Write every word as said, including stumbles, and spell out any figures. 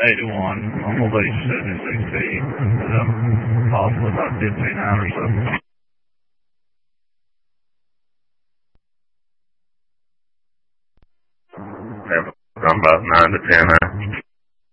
eighty-one, on the lease seventy-six feet, um, possibly about fifteen hours or so. I'm about nine to ten hours.